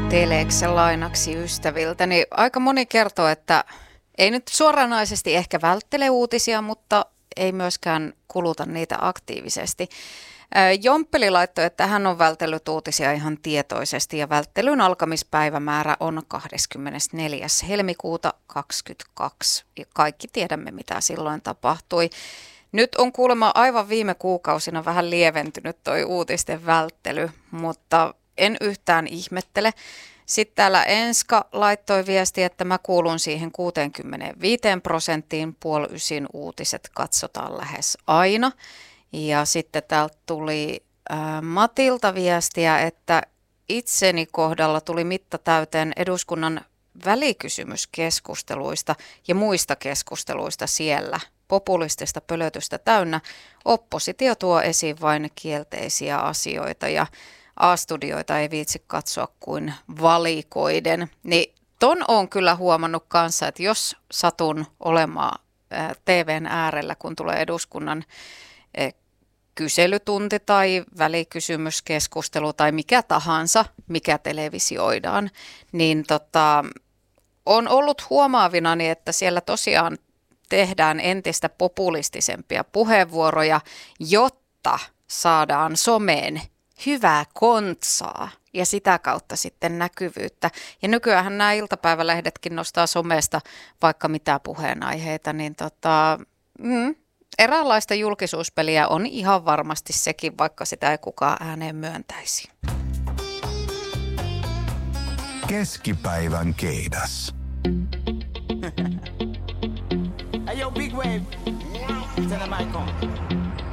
Teleksen lainaksi ystäviltäni. Aika moni kertoo, että ei nyt suoranaisesti ehkä välttele uutisia, mutta ei myöskään kuluta niitä aktiivisesti. Jomppeli laittoi, että hän on vältellyt uutisia ihan tietoisesti ja välttelyn alkamispäivämäärä on 24. helmikuuta 2022. Ja kaikki tiedämme, mitä silloin tapahtui. Nyt on kuulemma aivan viime kuukausina vähän lieventynyt toi uutisten välttely, mutta en yhtään ihmettele. Sitten täällä Enska laittoi viesti, että mä kuulun siihen 65%, puoli ysin uutiset katsotaan lähes aina. Ja sitten täältä tuli Matilta viestiä, että itseni kohdalla tuli mitta täyteen eduskunnan välikysymyskeskusteluista ja muista keskusteluista siellä. Populistista pölötystä täynnä. Oppositio tuo esiin vain kielteisiä asioita ja A-studioita ei viitsi katsoa kuin valikoiden. Niin ton on kyllä huomannut kanssa, että jos satun olemaan TVn äärellä, kun tulee eduskunnan kyselytunti tai välikysymyskeskustelu tai mikä tahansa, mikä televisioidaan, niin on ollut huomaavinani, että siellä tosiaan tehdään entistä populistisempia puheenvuoroja, jotta saadaan someen hyvää kontsaa ja sitä kautta sitten näkyvyyttä. Ja nykyäänhän nämä iltapäivälehdetkin nostaa somesta vaikka mitä puheenaiheita, niin eräänlaista julkisuuspeliä on ihan varmasti sekin, vaikka sitä ei kukaan ääneen myöntäisi. Keskipäivän keidas. Hey yo, big wave. Tell them I come.